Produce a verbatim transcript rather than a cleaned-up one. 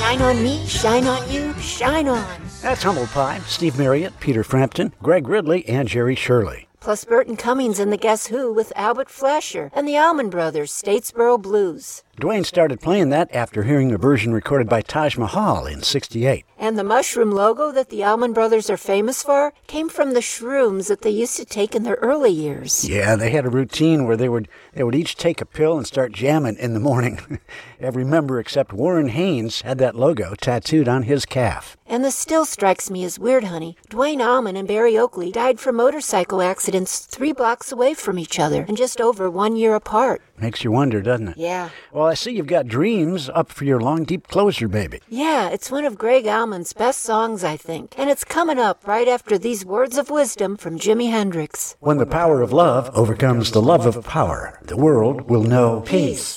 Shine on me, shine on you, shine on. That's Humble Pie, Steve Marriott, Peter Frampton, Greg Ridley, and Jerry Shirley. Plus Burton Cummings and the Guess Who with Albert Flasher and the Allman Brothers, Statesboro Blues. Dwayne started playing that after hearing a version recorded by Taj Mahal in sixty-eight. And the mushroom logo that the Allman Brothers are famous for came from the shrooms that they used to take in their early years. Yeah, they had a routine where they would they would each take a pill and start jamming in the morning. Every member except Warren Haynes had that logo tattooed on his calf. And this still strikes me as weird, honey. Dwayne Allman and Barry Oakley died from motorcycle accidents three blocks away from each other and just over one year apart. Makes you wonder, doesn't it? Yeah. Well, I see you've got Dreams up for your long, deep closer, baby. Yeah, it's one of Greg Allman's best songs, I think. And it's coming up right after these words of wisdom from Jimi Hendrix. When the power of love overcomes the love of power, the world will know peace.